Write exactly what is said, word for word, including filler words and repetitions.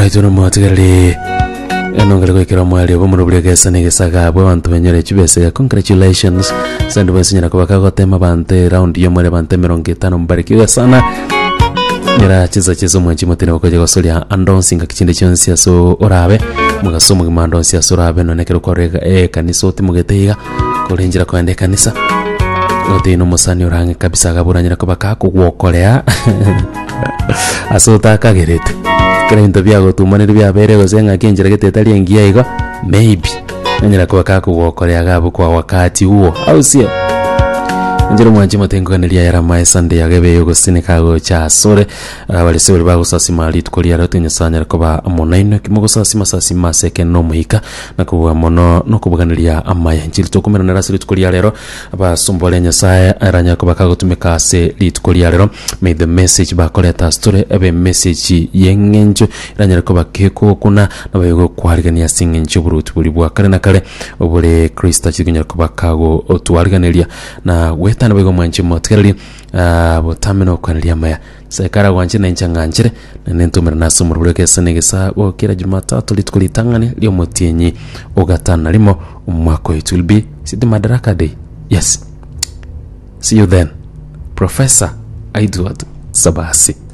Aituna mwatigari enongere kwikira mwali obumuru bulegesa negesaga abo bantu benyere chibese. Congratulations send bose nyina kubaka gotema bante round yo mwale bante mirongo itano mbarikiwe sana. Nyira chiza chizo mwanchi mutene bakoje gosolia andonsinga kichinde cyonsi yaso orabe mugasomo gimandonsi yaso orabe nonekero kwa rega e kanisa oti mugeteiga kurenjira kwande kanisa oti no musani orange kabisa gaburanyira kubaka kugwokolea asota kagerete krento byago tumanire byabere gozenga kinjira getetali engia igo maybe nyira kubaka kugwokolea gabo kwa wakati huo au sio. Njiro mwanji mutengonelia yara mai Sunday yagebe yogo sinika go cha sore bali se bago sasi mali tukolia roto nyasanya koba monaino kimogo sasi masasi maseke no muhika na kuwa mono no kubuganilia amaya njiri tokomera na rasili tukolia lero aba sombole nyasaya aranya koba kago tumeka se li tukolia lero. May the message ba koleta story ebe message yengenjo aranya koba keko kuna na bayo kwaligania singenjo burutu buli bwa kare na kare obule Krista chiginya koba kago otuwaliganilia na tana bego mwanchi motkerli uh, botameno kwanilia maya sekara wanchi na inchanganjire na nentumira naso muruleke sanegesa bo kira Jumatatu litukulitangane lyo motienyi ogatana limo umwako it will be Sidi Madaraka Day. Yes, see you then, Professor Edward Sabasi.